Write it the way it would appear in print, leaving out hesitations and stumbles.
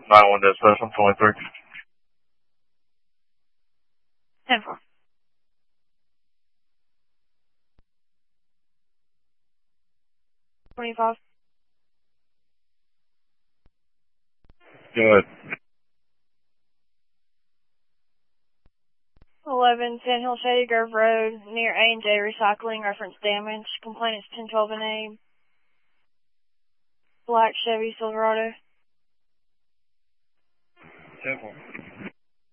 9-1 dispatch, I'm 23. 10-4. $25. Go ahead. 11 Sandhill Shady Grove Road, near A&J Recycling, reference damage. Complainant's 1012 and A. Black Chevy Silverado. 10-4.